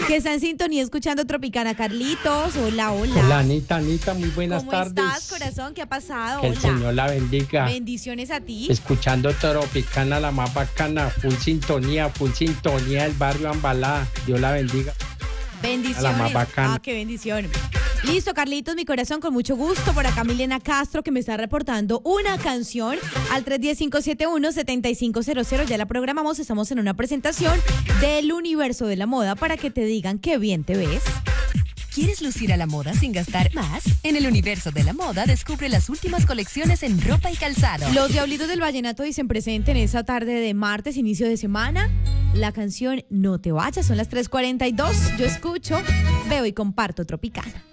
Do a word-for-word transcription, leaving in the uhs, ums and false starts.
que está en sintonía escuchando Tropicana. Carlitos, hola, hola. Hola, Anita, Anita, muy buenas ¿Cómo tardes. estás, corazón? ¿Qué ha pasado? Que el Hola. Señor la bendiga. Bendiciones a ti. Escuchando Tropicana, la más bacana, full sintonía, full sintonía del barrio Ambalá. Dios la bendiga. Bendiciones. A la más bacana. Ah, qué bendición. Listo, Carlitos, mi corazón, con mucho gusto. Por acá Milena Castro, que me está reportando una canción al tres uno cero, cinco siete uno, siete cinco cero cero. Ya la programamos, estamos en una presentación del universo de la moda para que te digan qué bien te ves. ¿Quieres lucir a la moda sin gastar más? En el universo de la moda descubre las últimas colecciones en ropa y calzado. Los Diablitos del Vallenato dicen presente en esa tarde de martes, inicio de semana. La canción No te vayas, son las tres cuarenta y dos. Yo escucho, veo y comparto Tropicana.